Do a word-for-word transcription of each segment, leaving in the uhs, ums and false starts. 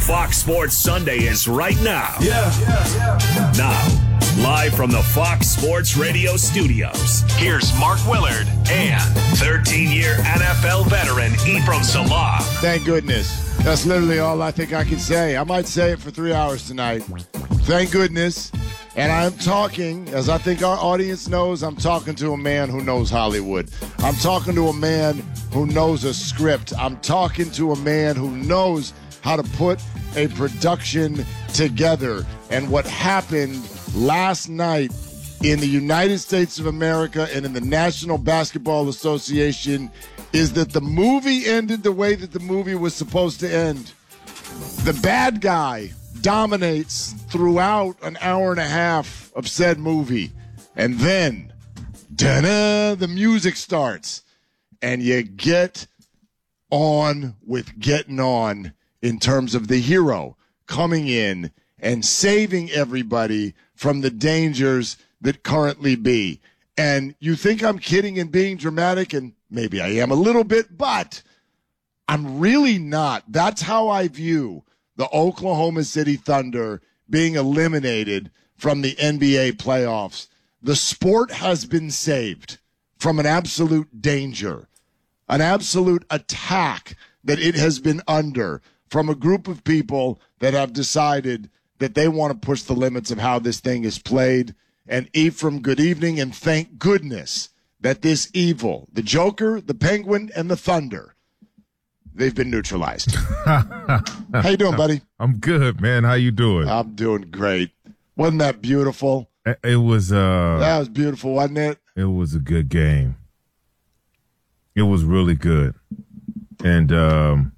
Fox Sports Sunday is right now. Yeah. yeah, yeah. Now, live from the Fox Sports Radio studios, here's Mark Willard and thirteen-year N F L veteran Ephraim Salah. Thank goodness. That's literally all I think I can say. I might say it for three hours tonight. Thank goodness. And I'm talking, as I think our audience knows, I'm talking to a man who knows Hollywood. I'm talking to a man who knows a script. I'm talking to a man who knows how to put a production together. And what happened last night in the United States of America and in the National Basketball Association is that the movie ended the way that the movie was supposed to end. The bad guy dominates throughout an hour and a half of said movie. And then, da-da, the music starts. And you get on with getting on in terms of the hero coming in and saving everybody from the dangers that currently be. And you think I'm kidding and being dramatic, and maybe I am a little bit, but I'm really not. That's how I view the Oklahoma City Thunder being eliminated from the N B A playoffs. The sport has been saved from an absolute danger, an absolute attack that it has been under from a group of people that have decided that they want to push the limits of how this thing is played. And Ephraim, good evening, and thank goodness that this evil, the Joker, the Penguin, and the Thunder, they've been neutralized. How you doing, buddy? I'm good, man. How you doing? I'm doing great. Wasn't that beautiful? It was. Uh, that was beautiful, wasn't it? It was a good game. It was really good, and um,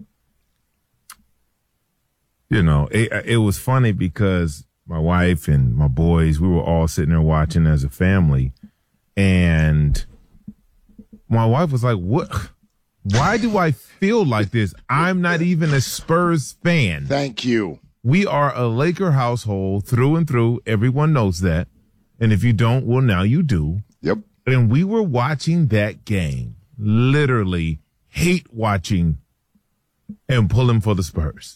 you know, it, it was funny because my wife and my boys, we were all sitting there watching as a family, and my wife was like, "What? Why do I feel like this? I'm not even a Spurs fan." Thank you. We are a Laker household through and through. Everyone knows that. And if you don't, well, now you do. Yep. And we were watching that game, literally hate watching and pulling for the Spurs.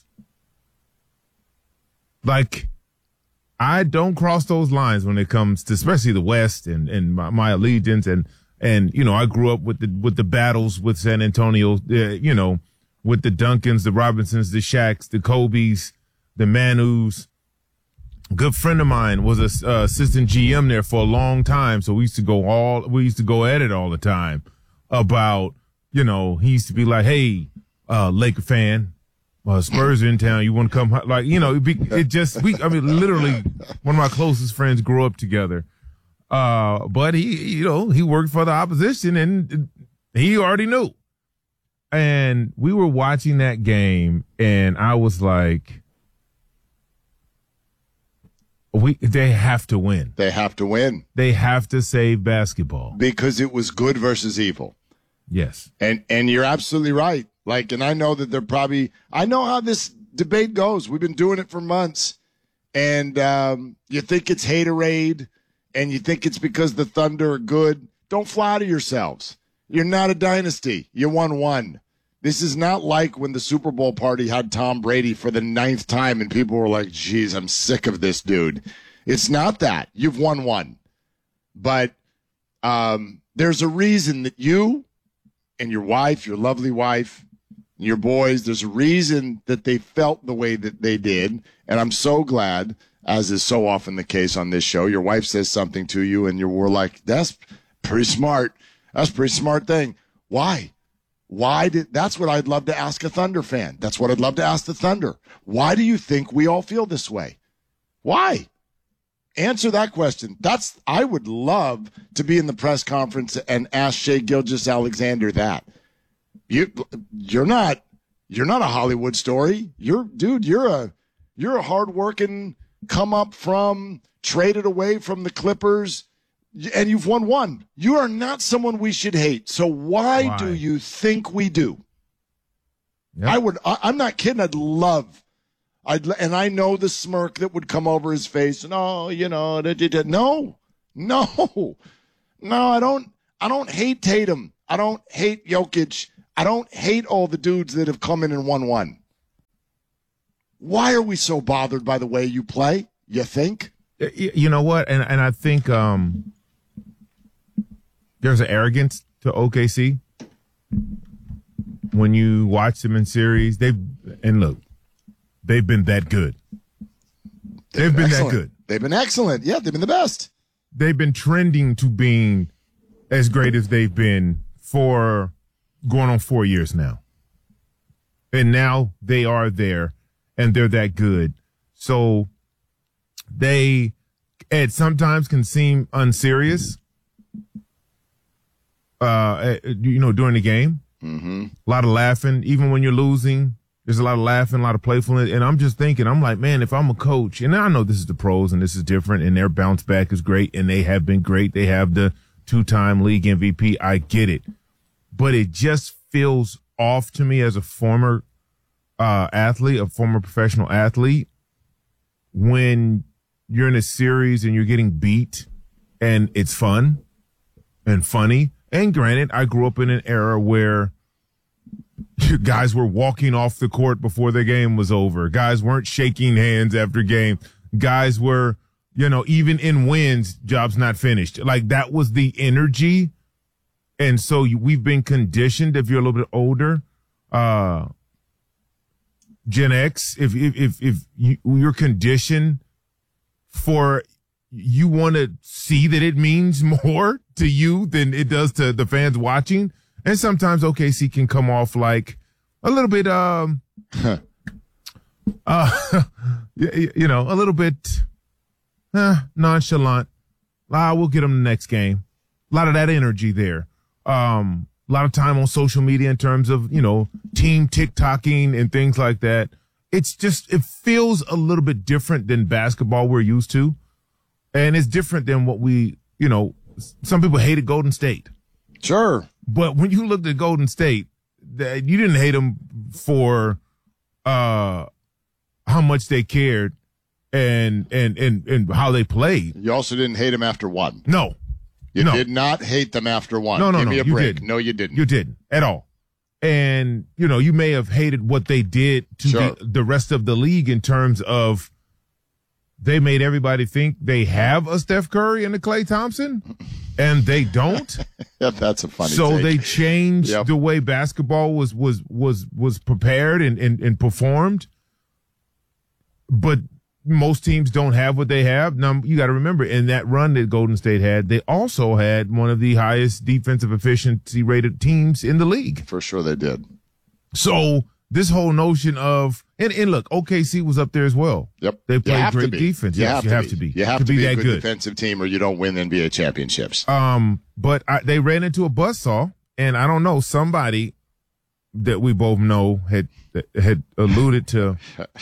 Like, I don't cross those lines when it comes to especially the West and, and my, my allegiance. And, and, you know, I grew up with the, with the battles with San Antonio, uh, you know, with the Duncans, the Robinsons, the Shaqs, the Kobes, the Manus. A good friend of mine was a uh, assistant G M there for a long time. So we used to go all, we used to go at it all the time about, you know, he used to be like, "Hey, uh, Laker fan, uh, Spurs are in town. You want to come?" Like, you know, it, be, it just, we, I mean, literally one of my closest friends grew up together. Uh, but he, you know, he worked for the opposition and he already knew. And we were watching that game and I was like, We, they have to win. They have to win. They have to save basketball. Because it was good versus evil. Yes. And and you're absolutely right. Like, and I know that they're probably, I know how this debate goes. We've been doing it for months. And um, you think it's haterade and you think it's because the Thunder are good. Don't flatter yourselves. You're not a dynasty. You won one. This is not like when the Super Bowl party had Tom Brady for the ninth time and people were like, "Geez, I'm sick of this dude." It's not that. You've won one. But um, there's a reason that you and your wife, your lovely wife, and your boys, there's a reason that they felt the way that they did. And I'm so glad, as is so often the case on this show, your wife says something to you and you were like, "That's pretty smart. That's a pretty smart thing." Why? Why did, that's what I'd love to ask a Thunder fan. That's what I'd love to ask the Thunder. Why do you think we all feel this way? Why? Answer that question. That's, I would love to be in the press conference and ask Shai Gilgeous-Alexander that. You, you're not, you're not a Hollywood story. You're, dude, you're a, you're a hardworking, come up from, traded away from the Clippers, and you've won one. You are not someone we should hate. So why, why? do you think we do? Yep. I would. I, I'm not kidding. I'd love. I'd and I know the smirk that would come over his face. And oh, you know, da, da, da. no, no, no. I don't. I don't hate Tatum. I don't hate Jokic. I don't hate all the dudes that have come in and won one. Why are we so bothered by the way you play? You think? You know what? And and I think um, there's an arrogance to O K C when you watch them in series. They've and look, they've been that good. They've, they've been, been that good. They've been excellent. Yeah, they've been the best. They've been trending to being as great as they've been for going on four years now. And now they are there, and they're that good. So they, it sometimes can seem unserious, uh, you know, during the game. Mm-hmm. A lot of laughing, even when you're losing. There's a lot of laughing, a lot of playfulness. And I'm just thinking, I'm like, man, if I'm a coach, and I know this is the pros and this is different, and their bounce back is great, and they have been great. They have the two-time league M V P. I get it. But it just feels off to me as a former uh, athlete, a former professional athlete, when you're in a series and you're getting beat and it's fun and funny. And granted, I grew up in an era where guys were walking off the court before the game was over. Guys weren't shaking hands after game. Guys were, you know, even in wins, job's not finished. Like, that was the energy. And so you, we've been conditioned, if you're a little bit older, uh, Gen X, if, if, if, if you, you're conditioned for, you want to see that it means more to you than it does to the fans watching. And sometimes O K C can come off like a little bit, um, uh, you, you know, a little bit uh, nonchalant. Ah, we'll get them the next game. A lot of that energy there. Um, a lot of time on social media in terms of, you know, team TikToking and things like that. It's just, it feels a little bit different than basketball we're used to. And it's different than what we, you know, some people hated Golden State. Sure. But when you looked at Golden State, that you didn't hate them for uh, how much they cared and, and, and, and how they played. You also didn't hate them after one. No. You no. did not hate them after one. No, no, Give no. me a you break. didn't. No, you didn't. You didn't at all. And, you know, you may have hated what they did to Sure. the, the rest of the league in terms of they made everybody think they have a Steph Curry and a Klay Thompson, and they don't. Yeah, that's a funny So take. they changed Yep. the way basketball was was was was prepared and, and, and performed. But most teams don't have what they have. Now, you got to remember, in that run that Golden State had, they also had one of the highest defensive efficiency rated teams in the league. For sure they did. So this whole notion of, and, and look, O K C was up there as well. Yep. They You played have to great be. defense. You Yes, have you to have be. to be. You have to be, be a that good, good. defensive team or you don't win N B A championships. Um, but I, they ran into a buzzsaw, and I don't know, somebody that we both know had had alluded to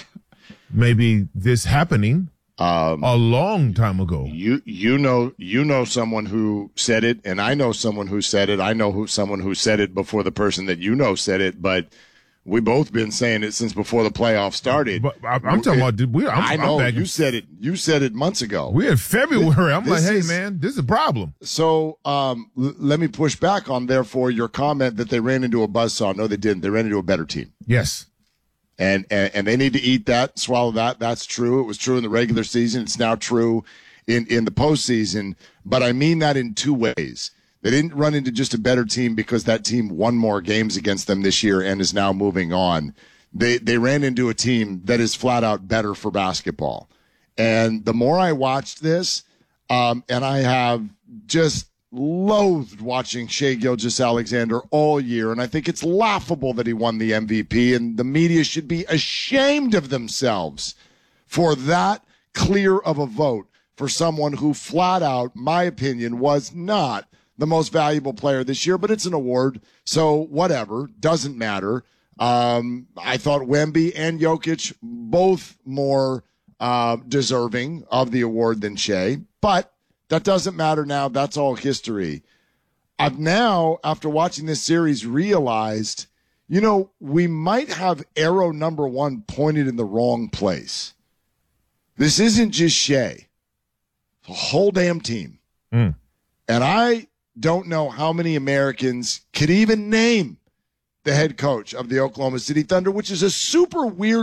maybe this happening Um, a long time ago. You you know you know someone who said it, and I know someone who said it. I know who someone who said it before the person that you know said it, but we both been saying it since before the playoffs started. But I, I'm talking It- about, we, I'm, I know I'm back you in, said it. You said it months ago. we're in February. I'm like, This hey is- man, this is a problem. So um, l- let me push back on, therefore, your comment that they ran into a buzzsaw. No, they didn't. They ran into a better team. Yes. And, and and they need to eat that, swallow that. That's true. It was true in the regular season. It's now true in, in the postseason. But I mean that in two ways. They didn't run into just a better team because that team won more games against them this year and is now moving on. They they ran into a team that is flat out better for basketball. And the more I watched this, um, and I have just loathed watching Shai Gilgeous-Alexander all year, and I think it's laughable that he won the M V P, and the media should be ashamed of themselves for that clear of a vote for someone who flat out, my opinion, was not the most valuable player this year, but it's an award, so whatever, doesn't matter. Um, I thought Wemby and Jokic both more uh, deserving of the award than Shai, but that doesn't matter now. That's all history. I've now, after watching this series, realized, you know, we might have arrow number one pointed in the wrong place. This isn't just Shai. The whole damn team. Mm. And I don't know how many Americans could even name the head coach of the Oklahoma City Thunder, which is a super weird